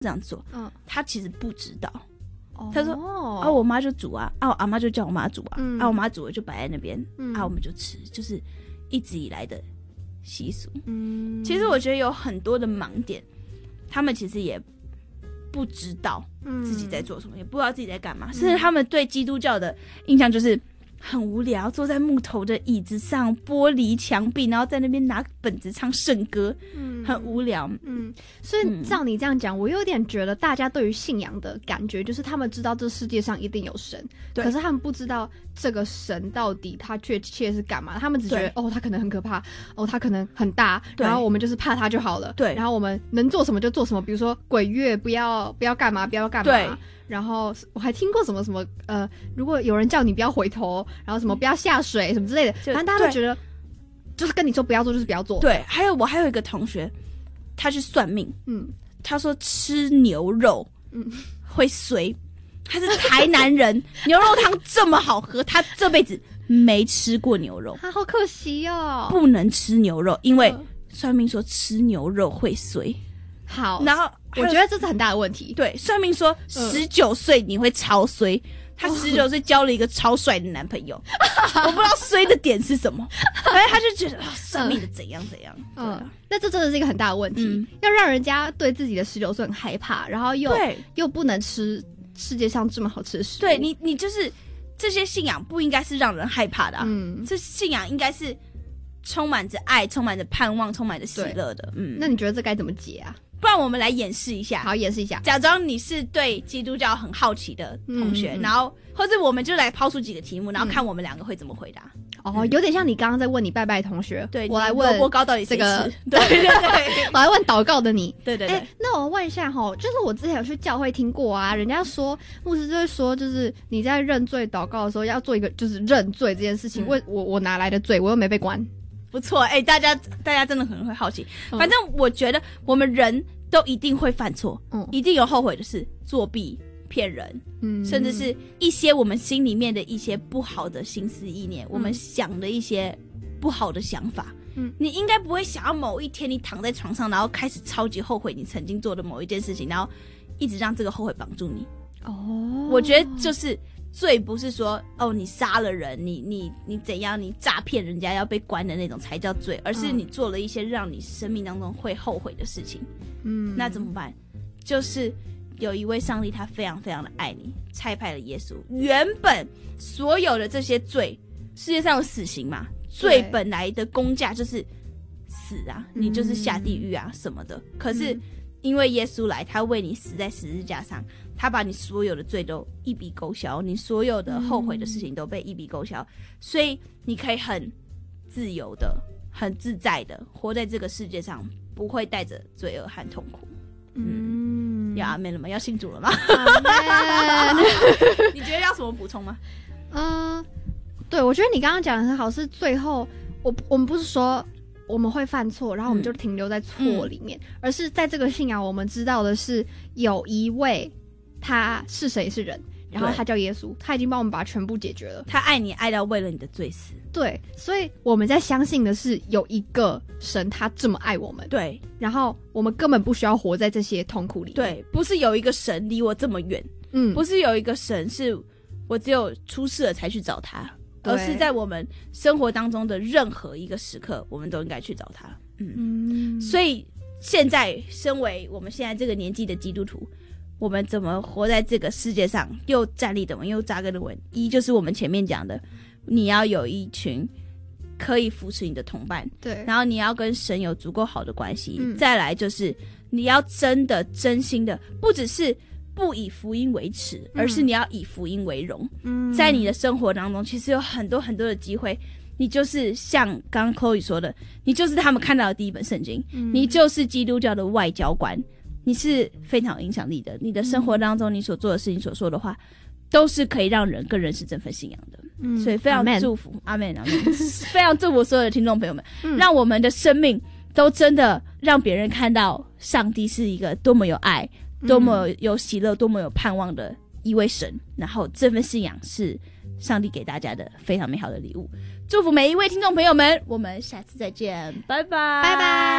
这样做，他其实不知道。他说我妈就煮啊，我阿妈就叫我妈煮啊，我妈煮了就摆在那边，我们就吃，就是一直以来的习俗。其实我觉得有很多的盲点，他们其实也不知道自己在做什么，也不知道自己在干嘛，甚至他们对基督教的印象就是很无聊，坐在木头的椅子上，玻璃墙壁，然后在那边拿本子唱圣歌，很无聊。 所以照你这样讲，我有点觉得大家对于信仰的感觉就是他们知道这世界上一定有神，可是他们不知道这个神到底他确切是干嘛，他们只觉得他可能很可怕，他可能很大，然后我们就是怕他就好了，对，然后我们能做什么就做什么，比如说鬼月不要干嘛，不要干嘛，对。然后我还听过什么如果有人叫你不要回头，然后什么不要下水什么之类的，反正大家都觉得就是跟你说不要做就是不要做。对， 我还有一个同学，他去算命，他说吃牛肉会衰，他是台南人，牛肉汤这么好喝，他这辈子没吃过牛肉， 他好可惜哦， 不能吃牛肉，因为算命说吃牛肉会衰。 好， 然后我觉得这是很大的问题。 对，算命说19岁你会超衰，他19岁交了一个超帅的男朋友，我不知道衰的点是什么，反正他就觉得算命的怎样怎样。 那这真的是一个很大的问题，要让人家对自己的19岁很害怕，然后又不能吃世界上这么好吃的食物。 对，你就是这些信仰不应该是让人害怕的这信仰应该是充满着爱，充满着盼望，充满着喜乐的。 那你觉得这该怎么解啊？ 不然我们来演示一下。 好，演示一下。 假装你是对基督教很好奇的同学，然后或者我们就来抛出几个题目，然后看我们两个会怎么回答。 有点像你刚刚在问你拜拜同学，对，我来问萝卜糕到底谁吃？对， 我来问祷告的你。 对。 那我问一下就是我之前有去教会听过啊，人家说牧师就会说，就是你在认罪祷告的时候要做一个就是认罪这件事情。我哪来的罪？我又没被关。 不错，大家真的可能会好奇。反正我觉得我们人都一定会犯错，一定有后悔的事，作弊、骗人，甚至是一些我们心里面的一些不好的心思意念，我们想的一些不好的想法。你应该不会想要某一天你躺在床上，然后开始超级后悔你曾经做的某一件事情，然后一直让这个后悔绑住你。我觉得就是罪不是说你杀了人，你怎样，你诈骗人家要被关的那种才叫罪，而是你做了一些让你生命当中会后悔的事情。那怎么办？就是有一位上帝他非常非常的爱你，差派了耶稣。原本所有的这些罪，世界上有死刑嘛，罪本来的公价就是死啊，你就是下地狱啊什么的。可是因为耶稣来，他为你死在十字架上，他把你所有的罪都一笔勾销，你所有的后悔的事情都被一笔勾销，所以你可以很自由的、很自在的活在这个世界上，不会带着罪恶和痛苦。要阿们了吗？要信主了吗？你觉得要什么补充吗？ 对，我觉得你刚刚讲的很好，是最后我们不是说我们会犯错，然后我们就停留在错里面，而是在这个信仰我们知道的是有一位他是神也是人，然后他叫耶稣，他已经帮我们把全部解决了， 他爱你爱到为了你的罪死。 对，所以我们在相信的是有一个神他这么爱我们，对，然后我们根本不需要活在这些痛苦里面。 对，不是有一个神离我这么远，不是有一个神是我只有出事了才去找他，而是在我们生活当中的任何一个时刻我们都应该去找他。所以现在身为我们现在这个年纪的基督徒，我们怎么活在这个世界上又站立得稳又扎根得稳，一就是我们前面讲的，你要有一群可以扶持你的同伴，对，然后你要跟神有足够好的关系，再来就是你要真的真心的，不只是不以福音为耻，而是你要以福音为荣。在你的生活当中其实有很多很多的机会，你就是像刚刚 Chloe 说的，你就是他们看到的第一本圣经，你就是基督教的外交官，你是非常有影响力的，你的生活当中你所做的事情所说的话都是可以让人更认识这份信仰的。所以非常祝福阿们阿们非常祝福所有的听众朋友们，让我们的生命都真的让别人看到上帝是一个多么有爱，多么有喜乐，多么有盼望的一位神，然后这份信仰是上帝给大家的非常美好的礼物。祝福每一位听众朋友们，我们下次再见，拜拜，拜拜。